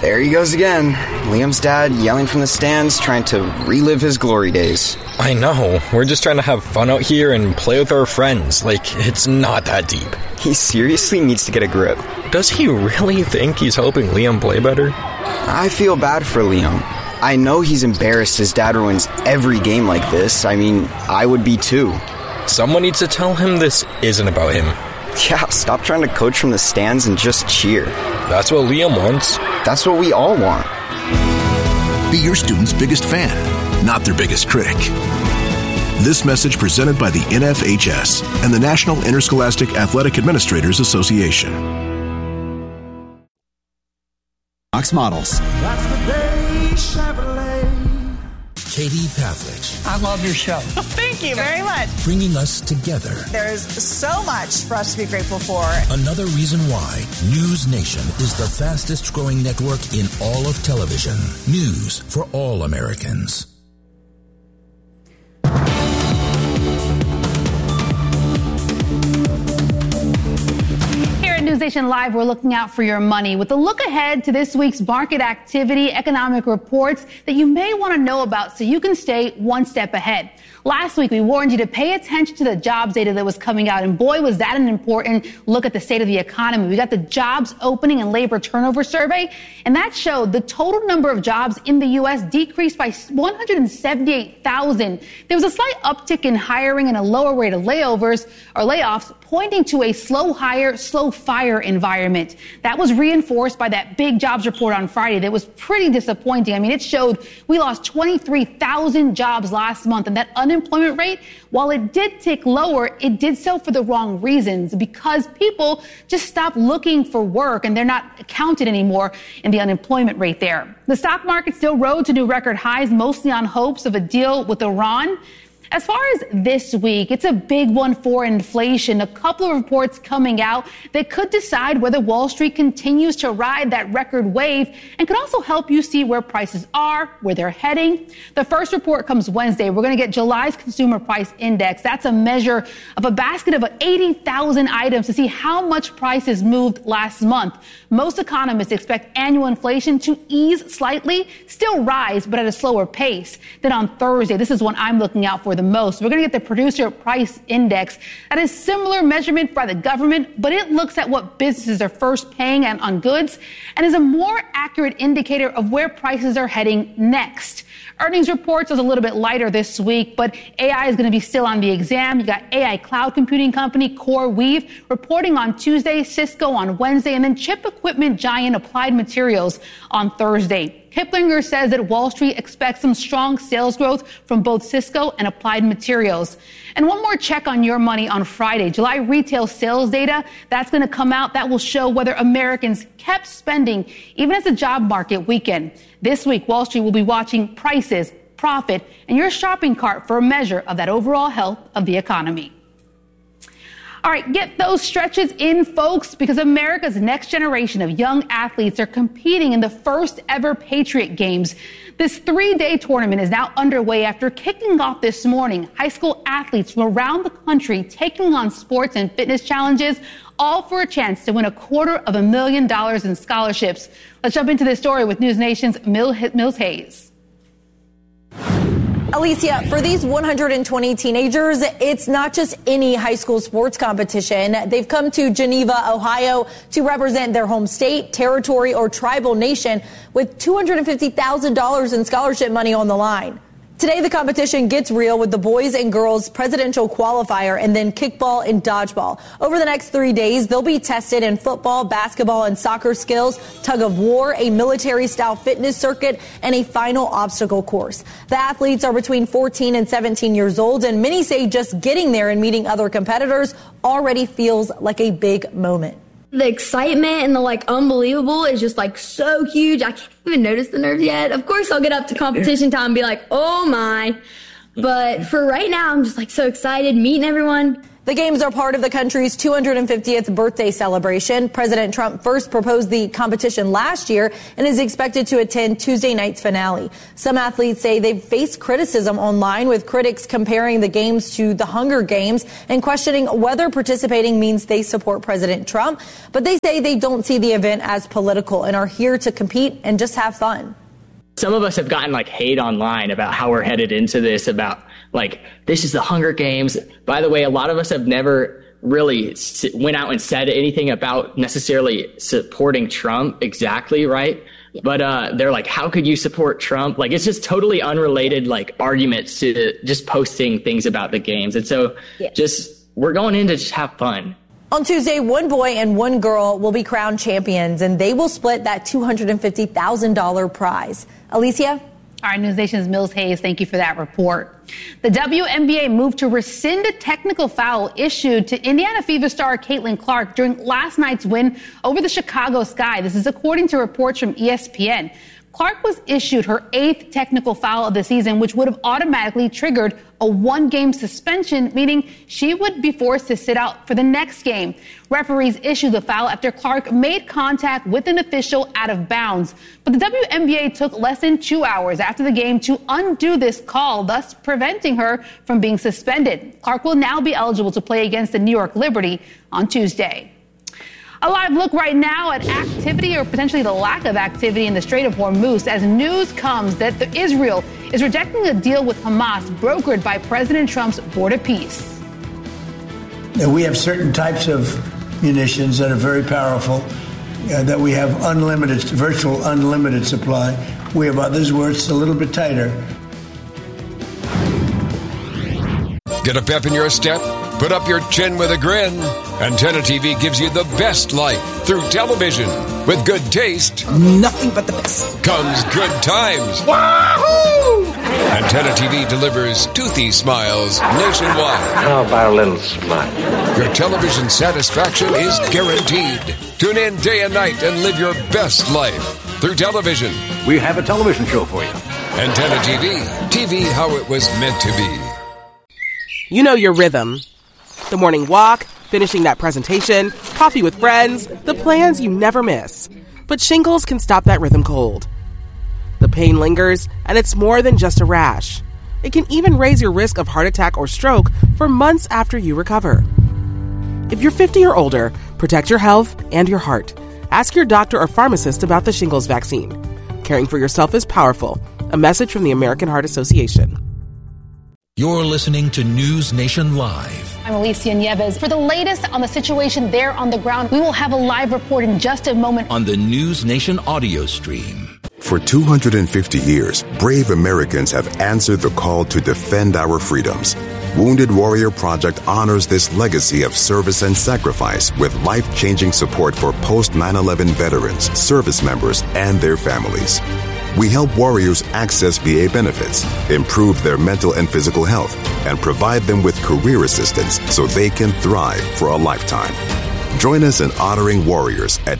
There he goes again. Liam's dad yelling from the stands, trying to relive his glory days. I know. We're just trying to have fun out here and play with our friends. Like, it's not that deep. He seriously needs to get a grip. Does he really think he's helping Liam play better? I feel bad for Liam. I know he's embarrassed his dad ruins every game like this. I mean, I would be too. Someone needs to tell him this isn't about him. Yeah, stop trying to coach from the stands and just cheer. That's what Liam wants. That's what we all want. Be your student's biggest fan, not their biggest critic. This message presented by the NFHS and the National Interscholastic Athletic Administrators Association. Fox Models. That's the day Chevrolet. Katie Pavlich. I love your show. Thank you very much. Bringing us together. There's so much for us to be grateful for. Another reason why News Nation is the fastest growing network in all of television. News for all Americans. News Nation Live, we're looking out for your money with a look ahead to this week's market activity, economic reports that you may want to know about so you can stay one step ahead. Last week, we warned you to pay attention to the jobs data that was coming out, and boy, was that an important look at the state of the economy. We got the jobs opening and labor turnover survey, and that showed the total number of jobs in the U.S. decreased by 178,000. There was a slight uptick in hiring and a lower rate of layoffs, pointing to a slow hire, slow fire environment. That was reinforced by that big jobs report on Friday that was pretty disappointing. I mean, it showed we lost 23,000 jobs last month, and that unemployment rate, while it did tick lower, it did so for the wrong reasons, because people just stopped looking for work and they're not counted anymore in the unemployment rate there. The stock market still rose to new record highs, mostly on hopes of a deal with Iran. As far as this week, it's a big one for inflation. A couple of reports coming out that could decide whether Wall Street continues to ride that record wave and could also help you see where prices are, where they're heading. The first report comes Wednesday. We're going to get July's Consumer Price Index. That's a measure of a basket of 80,000 items to see how much prices moved last month. Most economists expect annual inflation to ease slightly, still rise, but at a slower pace. Then on Thursday, this is one I'm looking out for the most. We're going to get the Producer Price Index. That is similar measurement by the government, but it looks at what businesses are first paying on goods and is a more accurate indicator of where prices are heading next. Earnings reports was a little bit lighter this week, but AI is going to be still on the exam. You got AI cloud computing company CoreWeave reporting on Tuesday, Cisco on Wednesday, and then chip equipment giant Applied Materials on Thursday. Kiplinger says that Wall Street expects some strong sales growth from both Cisco and Applied Materials. And one more check on your money on Friday. July retail sales data, that's going to come out. That will show whether Americans kept spending even as the job market weakened. This week, Wall Street will be watching prices, profit, and your shopping cart for a measure of that overall health of the economy. All right, get those stretches in, folks, because America's next generation of young athletes are competing in the first ever Patriot Games. This 3-day tournament is now underway after kicking off this morning. High school athletes from around the country taking on sports and fitness challenges, all for a chance to win $250,000 in scholarships. Let's jump into this story with News Nation's Mills Hayes. Alicia, for these 120 teenagers, it's not just any high school sports competition. They've come to Geneva, Ohio to represent their home state, territory, or tribal nation with $250,000 in scholarship money on the line. Today, the competition gets real with the boys and girls presidential qualifier and then kickball and dodgeball. Over the next 3 days, they'll be tested in football, basketball, and soccer skills, tug of war, a military-style fitness circuit, and a final obstacle course. The athletes are between 14 and 17 years old, and many say just getting there and meeting other competitors already feels like a big moment. The excitement and the unbelievable is just so huge. I can't even notice the nerves yet. Of course, I'll get up to competition time and be like, oh my. But for right now, I'm just like so excited, meeting everyone. The games are part of the country's 250th birthday celebration. President Trump first proposed the competition last year and is expected to attend Tuesday night's finale. Some athletes say they've faced criticism online, with critics comparing the games to the Hunger Games and questioning whether participating means they support President Trump. But they say they don't see the event as political and are here to compete and just have fun. Some of us have gotten hate online about how we're headed into this, about this is the Hunger Games. By the way, a lot of us have never really went out and said anything about necessarily supporting Trump exactly, right? But they're like, how could you support Trump? It's just totally unrelated arguments to just posting things about the games. And so we're going in to just have fun. On Tuesday, one boy and one girl will be crowned champions, and they will split that $250,000 prize. Alicia? All right, News Nation's Mills Hayes, thank you for that report. The WNBA moved to rescind a technical foul issued to Indiana Fever star Caitlin Clark during last night's win over the Chicago Sky. This is according to reports from ESPN. Clark was issued her 8th technical foul of the season, which would have automatically triggered a 1-game suspension, meaning she would be forced to sit out for the next game. Referees issued the foul after Clark made contact with an official out of bounds. But the WNBA took less than 2 hours after the game to undo this call, thus preventing her from being suspended. Clark will now be eligible to play against the New York Liberty on Tuesday. A live look right now at activity, or potentially the lack of activity, in the Strait of Hormuz as news comes that Israel is rejecting a deal with Hamas brokered by President Trump's Board of Peace. Now, we have certain types of munitions that are very powerful, that we have virtual unlimited supply. We have others where it's a little bit tighter. Get a pep in your step? Put up your chin with a grin. Antenna TV gives you the best life through television. With good taste, nothing but the best, comes good times. Wahoo! Antenna TV delivers toothy smiles nationwide. How about a little smile? Your television satisfaction is guaranteed. Tune in day and night and live your best life through television. We have a television show for you. Antenna TV. TV how it was meant to be. You know your rhythm. The morning walk, finishing that presentation, coffee with friends, the plans you never miss. But shingles can stop that rhythm cold. The pain lingers, and it's more than just a rash. It can even raise your risk of heart attack or stroke for months after you recover. If you're 50 or older, protect your health and your heart. Ask your doctor or pharmacist about the shingles vaccine. Caring for yourself is powerful. A message from the American Heart Association. You're listening to News Nation Live. I'm Alicia Nieves. For the latest on the situation there on the ground, we will have a live report in just a moment on the News Nation audio stream. For 250 years, brave Americans have answered the call to defend our freedoms. Wounded Warrior Project honors this legacy of service and sacrifice with life-changing support for post-9/11 veterans, service members, and their families. We help warriors access VA benefits, improve their mental and physical health, and provide them with career assistance so they can thrive for a lifetime. Join us in honoring warriors at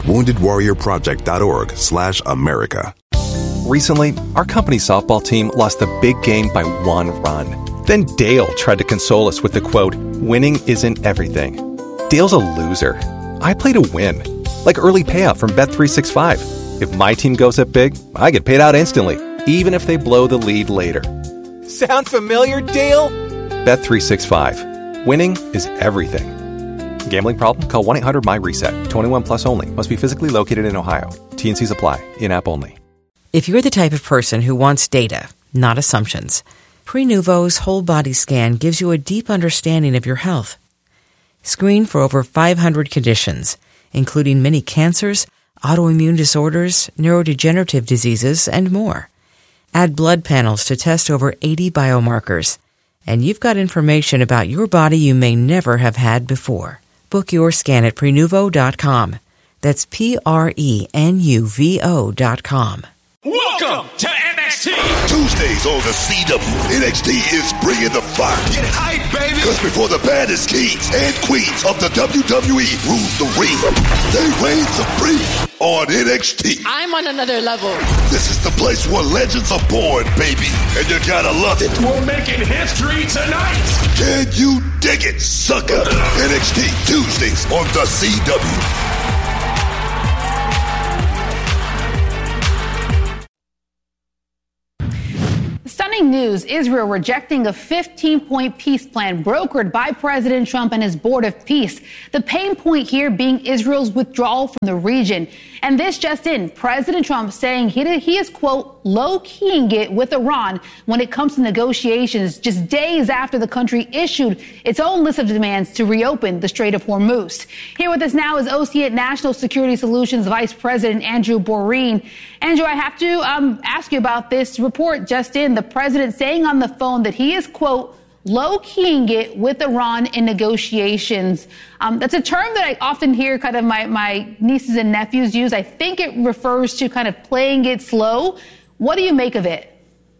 woundedwarriorproject.org/America. Recently, our company softball team lost the big game by 1 run. Then Dale tried to console us with the quote, "Winning isn't everything." Dale's a loser. I play to win, like early payout from Bet365. If my team goes up big, I get paid out instantly, even if they blow the lead later. Sound familiar, Dale? Bet365. Winning is everything. Gambling problem? Call 1-800-MY-RESET. 21 plus only. Must be physically located in Ohio. T&Cs apply. In-app only. If you're the type of person who wants data, not assumptions, Prenuvo's whole body scan gives you a deep understanding of your health. Screen for over 500 conditions, including many cancers, autoimmune disorders, neurodegenerative diseases, and more. Add blood panels to test over 80 biomarkers. And you've got information about your body you may never have had before. Book your scan at Prenuvo.com. That's Prenuvo.com. Welcome to NXT. Tuesdays on the CW, NXT is bringing the fire. Get hype, baby. Because before the baddest kings and queens of the WWE rule the ring, they reign supreme on NXT. I'm on another level. This is the place where legends are born, baby. And you gotta love it. We're making history tonight. Can you dig it, sucker? NXT Tuesdays on the CW. Stunning news, Israel rejecting a 15-point peace plan brokered by President Trump and his Board of Peace. The pain point here being Israel's withdrawal from the region. And this just in, President Trump saying he is, quote, low-keying it with Iran when it comes to negotiations just days after the country issued its own list of demands to reopen the Strait of Hormuz. Here with us now is OCEAT National Security Solutions Vice President Andrew Boreen. Andrew, I have to ask you about this report just in. The president saying on the phone that he is, quote, low-keying it with Iran in negotiations. That's a term that I often hear kind of my nieces and nephews use. I think it refers to kind of playing it slow. What do you make of it?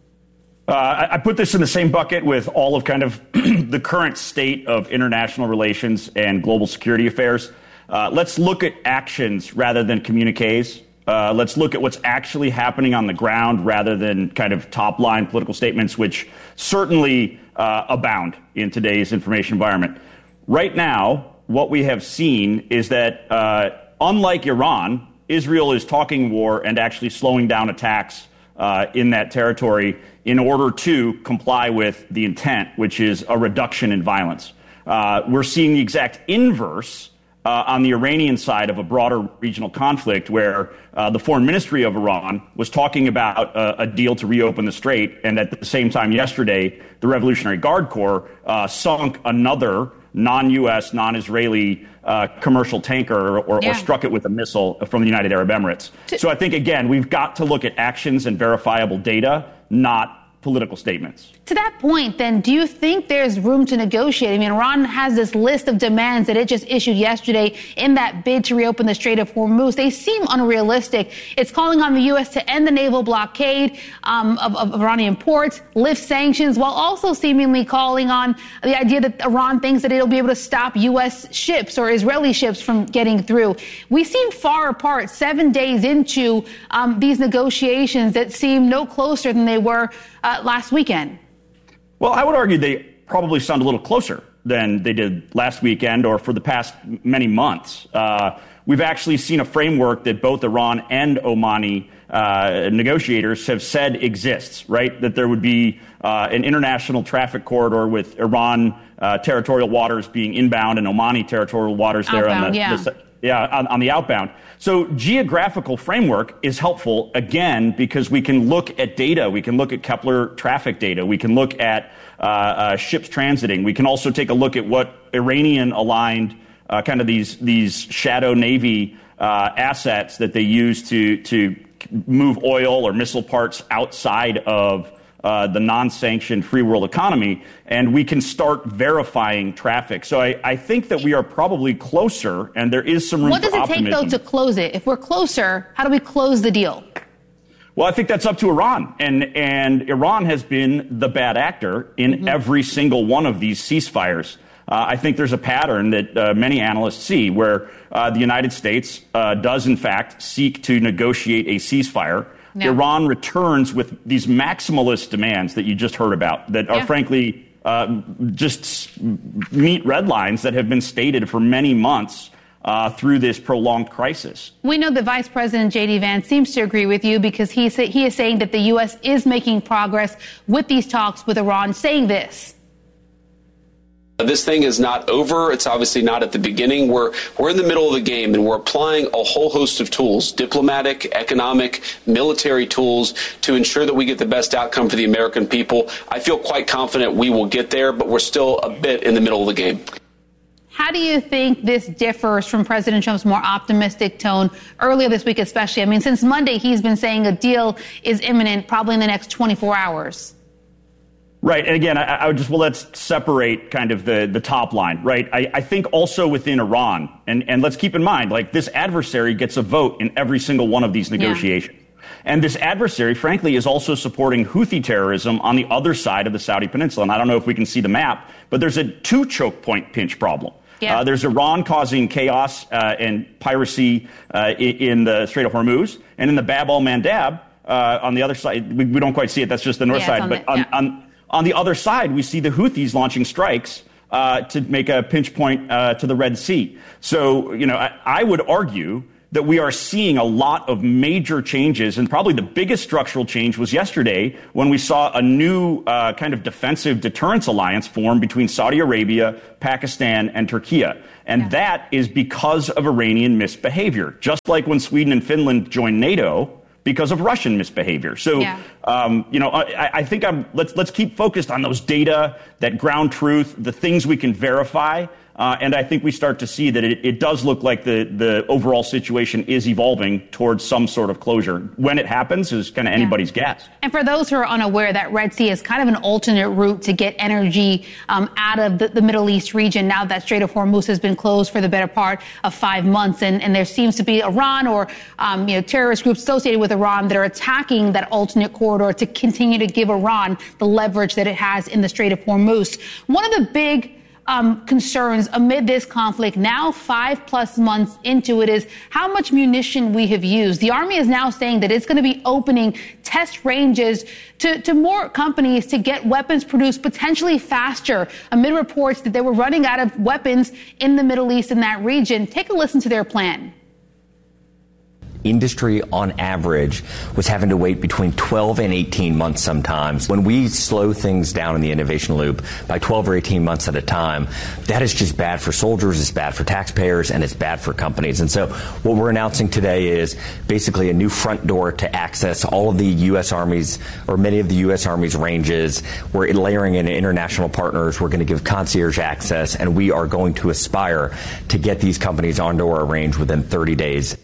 I put this in the same bucket with all of kind of the current state of international relations and global security affairs. Let's look at actions rather than communiques. Let's look at what's actually happening on the ground rather than kind of top-line political statements, which certainly abound in today's information environment. Right now, what we have seen is that, unlike Iran, Israel is talking war and actually slowing down attacks in that territory in order to comply with the intent, which is a reduction in violence. We're seeing the exact inverse on the Iranian side of a broader regional conflict where the foreign ministry of Iran was talking about a deal to reopen the strait. And at the same time yesterday, the Revolutionary Guard Corps sunk another non-U.S., non-Israeli commercial tanker or struck it with a missile from the United Arab Emirates. So I think, again, we've got to look at actions and verifiable data, not political statements. To that point, then, do you think there's room to negotiate? I mean, Iran has this list of demands that it just issued yesterday in that bid to reopen the Strait of Hormuz. They seem unrealistic. It's calling on the U.S. to end the naval blockade of Iranian ports, lift sanctions, while also seemingly calling on the idea that Iran thinks that it'll be able to stop U.S. ships or Israeli ships from getting through. We seem far apart 7 days into these negotiations that seem no closer than they were last weekend. Well, I would argue they probably sound a little closer than they did last weekend or for the past many months. We've actually seen a framework that both Iran and Omani negotiators have said exists, right? That there would be an international traffic corridor with Iran territorial waters being inbound and Omani territorial waters there outbound, on the outbound. So geographical framework is helpful, again, because we can look at data. We can look at Kepler traffic data. We can look at ships transiting. We can also take a look at what Iranian-aligned kind of these shadow Navy assets that they use to move oil or missile parts outside of the non-sanctioned free world economy, and we can start verifying traffic. So I think that we are probably closer, and there is some room for optimism. What does it take, though, to close it? If we're closer, how do we close the deal? Well, I think that's up to Iran, and Iran has been the bad actor in every single one of these ceasefires. I think there's a pattern that many analysts see where the United States does, in fact, seek to negotiate a ceasefire. Yeah. Iran returns with these maximalist demands that you just heard about that are frankly just meet red lines that have been stated for many months through this prolonged crisis. We know that Vice President J.D. Vance seems to agree with you because he is saying that the U.S. is making progress with these talks with Iran, saying this. This thing is not over. It's obviously not at the beginning. We're in the middle of the game, and we're applying a whole host of tools, diplomatic, economic, military tools, to ensure that we get the best outcome for the American people. I feel quite confident we will get there, but we're still a bit in the middle of the game. How do you think this differs from President Trump's more optimistic tone earlier this week, especially? I mean, since Monday, he's been saying a deal is imminent, probably in the next 24 hours. Right. And again, I would let's separate kind of the top line, right? I think also within Iran, and let's keep in mind, like, this adversary gets a vote in every single one of these negotiations. And this adversary, frankly, is also supporting Houthi terrorism on the other side of the Saudi peninsula. And I don't know if we can see the map, but there's a 2 choke point pinch problem. Yeah. There's Iran causing chaos and piracy in the Strait of Hormuz, and in the Bab al-Mandab on the other side. We don't quite see it. That's just the north side. But on the other side, we see the Houthis launching strikes to make a pinch point to the Red Sea. So, I would argue that we are seeing a lot of major changes, and probably the biggest structural change was yesterday when we saw a new kind of defensive deterrence alliance form between Saudi Arabia, Pakistan, and Turkey. And that is because of Iranian misbehavior, just like when Sweden and Finland joined NATO because of Russian misbehavior. So, I think let's keep focused on those data, that ground truth, the things we can verify. And I think we start to see that it does look like the overall situation is evolving towards some sort of closure. When it happens is kind of anybody's guess. And for those who are unaware, that Red Sea is kind of an alternate route to get energy out of the Middle East region now that Strait of Hormuz has been closed for the better part of 5 months. And there seems to be Iran or terrorist groups associated with Iran that are attacking that alternate corridor to continue to give Iran the leverage that it has in the Strait of Hormuz. One of the big concerns amid this conflict, now 5+ months into it, is how much munition we have used. The Army is now saying that it's going to be opening test ranges to more companies to get weapons produced potentially faster, amid reports that they were running out of weapons in the Middle East in that region. Take a listen to their plan. Industry, on average, was having to wait between 12 and 18 months sometimes. When we slow things down in the innovation loop by 12 or 18 months at a time, that is just bad for soldiers, it's bad for taxpayers, and it's bad for companies. And so what we're announcing today is basically a new front door to access all of the U.S. Army's, or many of the U.S. Army's ranges. We're layering in international partners. We're going to give concierge access, and we are going to aspire to get these companies onto our range within 30 days.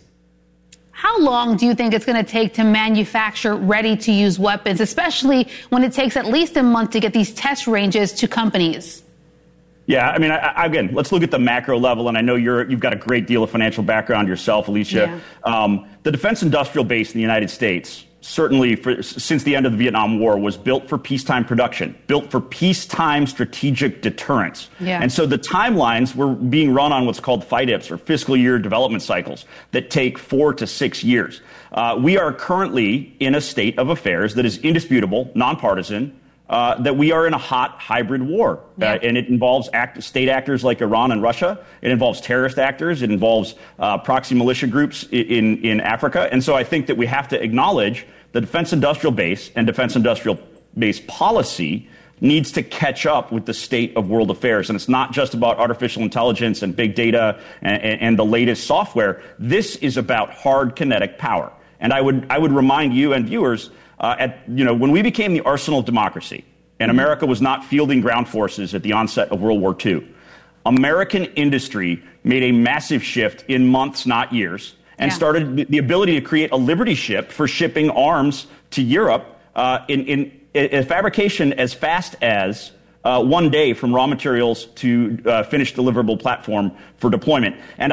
How long do you think it's going to take to manufacture ready-to-use weapons, especially when it takes at least a month to get these test ranges to companies? Yeah, I mean, again, let's look at the macro level, and I know you've got a great deal of financial background yourself, Alicia. Yeah. The defense industrial base in the United States, certainly since the end of the Vietnam War, was built for peacetime production, built for peacetime strategic deterrence. Yeah. And so the timelines were being run on what's called FYDPs, or fiscal year development cycles, that take 4 to 6 years. We are currently in a state of affairs that is indisputable, nonpartisan, that we are in a hot hybrid war. Yeah. And it involves state actors like Iran and Russia. It involves terrorist actors. It involves proxy militia groups in Africa. And so I think that we have to acknowledge the defense industrial base and defense industrial base policy needs to catch up with the state of world affairs. And it's not just about artificial intelligence and big data and the latest software. This is about hard kinetic power. And I would remind you and viewers, when we became the arsenal of democracy and America was not fielding ground forces at the onset of World War II, American industry made a massive shift in months, not years, and started the ability to create a Liberty ship for shipping arms to Europe in a fabrication as fast as 1 day from raw materials to finished deliverable platform for deployment. And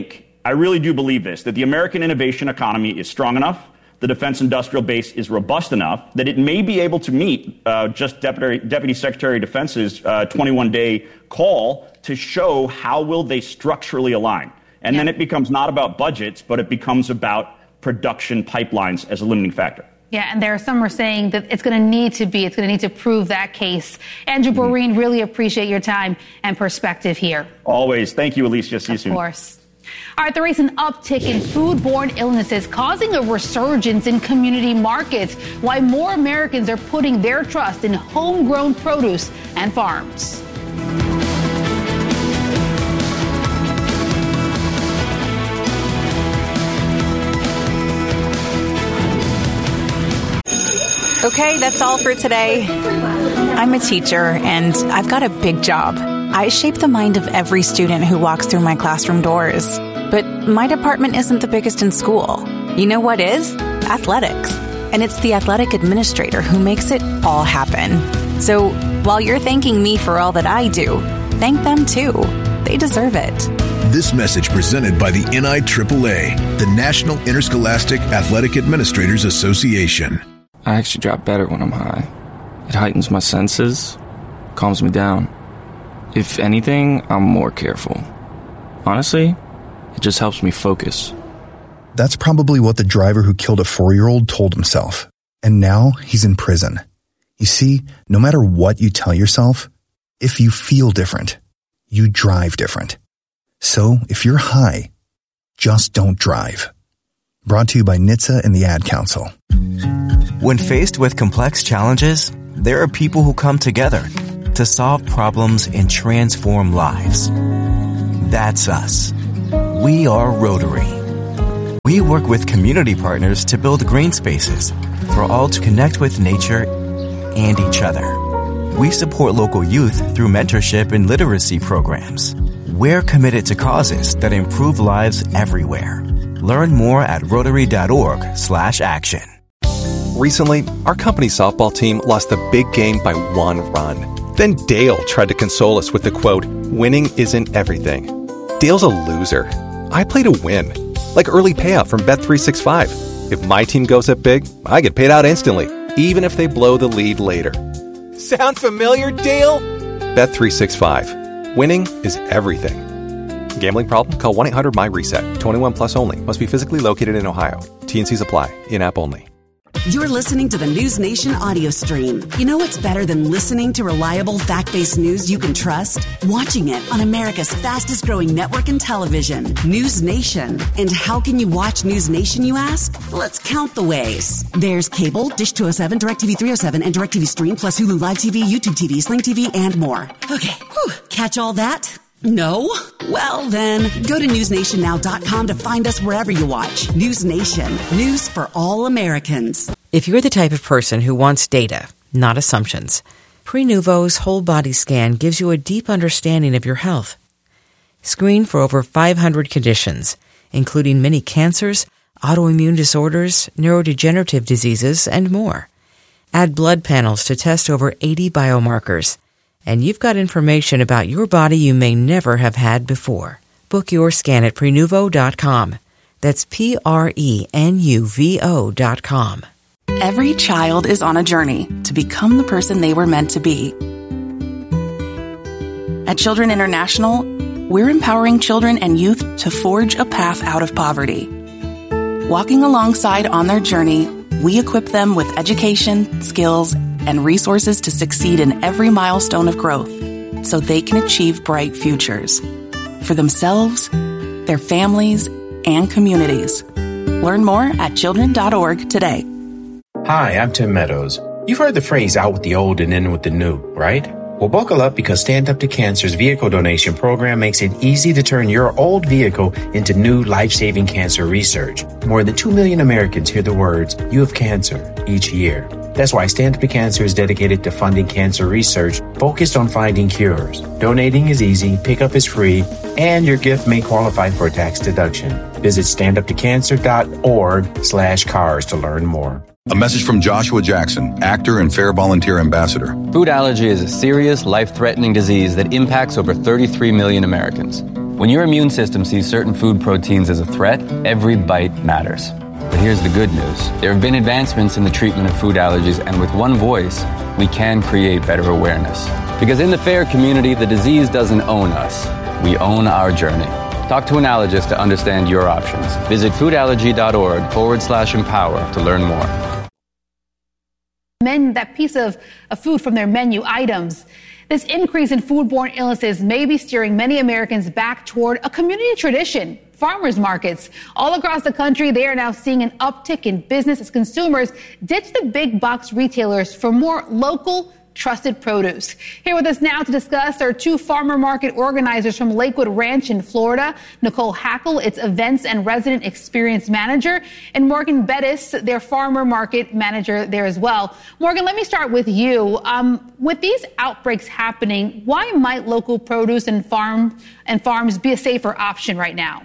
I really do believe this, that the American innovation economy is strong enough, the defense industrial base is robust enough that it may be able to meet just Deputy Secretary of Defense's 21-day call to show how will they structurally align. And then it becomes not about budgets, but it becomes about production pipelines as a limiting factor. Yeah, and there are some who are saying that it's going to need to prove that case. Andrew Boreen, really appreciate your time and perspective here. Always. Thank you, Alicia. See you soon. Of course. All right, there is an uptick in foodborne illnesses causing a resurgence in community markets. Why more Americans are putting their trust in homegrown produce and farms. Okay, that's all for today. I'm a teacher, and I've got a big job. I shape the mind of every student who walks through my classroom doors. But my department isn't the biggest in school. You know what is? Athletics. And it's the athletic administrator who makes it all happen. So while you're thanking me for all that I do, thank them too. They deserve it. This message presented by the NIAAA, the National Interscholastic Athletic Administrators Association. I actually drive better when I'm high. It heightens my senses, calms me down. If anything, I'm more careful. Honestly, it just helps me focus. That's probably what the driver who killed a 4-year-old told himself. And now he's in prison. You see, no matter what you tell yourself, if you feel different, you drive different. So if you're high, just don't drive. Brought to you by NHTSA and the Ad Council. When faced with complex challenges, there are people who come together to solve problems and transform lives. That's us. We are Rotary. We work with community partners to build green spaces for all to connect with nature and each other. We support local youth through mentorship and literacy programs. We're committed to causes that improve lives everywhere. Learn more at Rotary.org/action. Recently, our company softball team lost the big game by 1 run. Then Dale tried to console us with the quote, "Winning isn't everything." Dale's a loser. I play to win. Like early payout from Bet365. If my team goes up big, I get paid out instantly, even if they blow the lead later. Sound familiar, Dale? Bet365. Winning is everything. Gambling problem? Call 1-800-MY-RESET. 21 plus only. Must be physically located in Ohio. T&Cs apply. In-app only. You're listening to the News Nation audio stream. You know what's better than listening to reliable, fact-based news you can trust? Watching it on America's fastest-growing network in television, News Nation. And how can you watch News Nation, you ask? Let's count the ways. There's cable, Dish 207, DirecTV 307, and DirecTV Stream, plus Hulu Live TV, YouTube TV, Sling TV, and more. Okay, catch all that? No? Well, then, go to newsnationnow.com to find us wherever you watch. News Nation. News for all Americans. If you're the type of person who wants data, not assumptions, Prenuvo's whole body scan gives you a deep understanding of your health. Screen for over 500 conditions, including many cancers, autoimmune disorders, neurodegenerative diseases, and more. Add blood panels to test over 80 biomarkers. And you've got information about your body you may never have had before. Book your scan at Prenuvo.com. That's Prenuvo.com. Every child is on a journey to become the person they were meant to be. At Children International, we're empowering children and youth to forge a path out of poverty. Walking alongside on their journey, we equip them with education, skills, and resources to succeed in every milestone of growth so they can achieve bright futures for themselves, their families, and communities. Learn more at children.org today. Hi, I'm Tim Meadows. You've heard the phrase out with the old and in with the new, right? Well, buckle up because Stand Up to Cancer's vehicle donation program makes it easy to turn your old vehicle into new life-saving cancer research. More than 2 million Americans hear the words, "You have cancer," each year. That's why Stand Up to Cancer is dedicated to funding cancer research focused on finding cures. Donating is easy, pickup is free, and your gift may qualify for a tax deduction. Visit standuptocancer.org/cars to learn more. A message from Joshua Jackson, actor and Fair Volunteer Ambassador. Food allergy is a serious, life-threatening disease that impacts over 33 million Americans. When your immune system sees certain food proteins as a threat, every bite matters. But here's the good news. There have been advancements in the treatment of food allergies, and with one voice, we can create better awareness. Because in the FAIR community, the disease doesn't own us. We own our journey. Talk to an allergist to understand your options. Visit foodallergy.org/empower to learn more. That piece of food from their menu items. This increase in foodborne illnesses may be steering many Americans back toward a community tradition, farmers markets. All across the country, they are now seeing an uptick in business as consumers ditch the big box retailers for more local, trusted produce. Here with us now to discuss are two farmer market organizers from Lakewood Ranch in Florida, Nicole Hackle, its events and resident experience manager, and Morgan Bettis, their farmer market manager there as well. Morgan, let me start with you. With these outbreaks happening, why might local produce and farms be a safer option right now?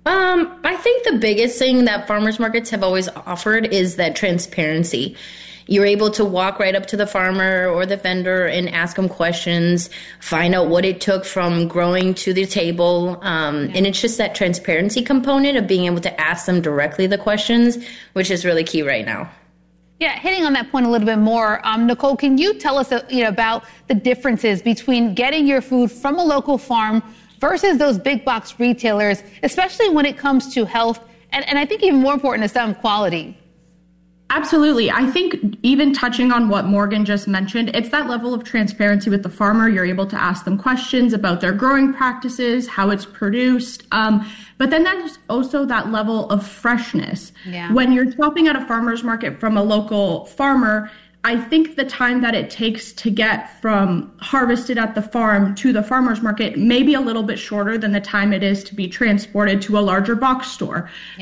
I think the biggest thing that farmers markets have always offered is that transparency. You're able to walk right up to the farmer or the vendor and ask them questions, find out what it took from growing to the table. And it's just that transparency component of being able to ask them directly the questions, which is really key right now. Yeah, hitting on that point a little bit more, Nicole, can you tell us about the differences between getting your food from a local farm versus those big box retailers, especially when it comes to health and I think even more important is some quality? Absolutely. I think even touching on what Morgan just mentioned, it's that level of transparency with the farmer. You're able to ask them questions about their growing practices, how it's produced. But then there's also that level of freshness. Yeah. When you're shopping at a farmer's market from a local farmer, I think the time that it takes to get from harvested at the farm to the farmer's market may be a little bit shorter than the time it is to be transported to a larger box store.